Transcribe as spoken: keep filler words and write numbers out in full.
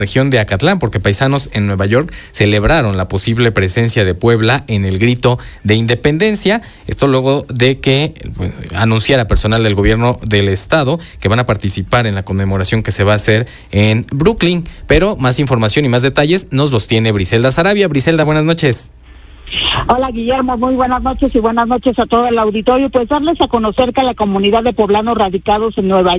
región de Acatlán, porque paisanos en Nueva York celebraron la posible presencia de Puebla en el grito de independencia. Esto luego de que bueno, anunciara personal del gobierno del estado que van a participar en la conmemoración que se va a hacer en Brooklyn. Pero más información y más detalles nos los tiene Briselda Saravia. Briselda, buenas noches. Hola Guillermo, muy buenas noches y buenas noches a todo el auditorio. Pues darles a conocer que la comunidad de poblanos radicados en Nueva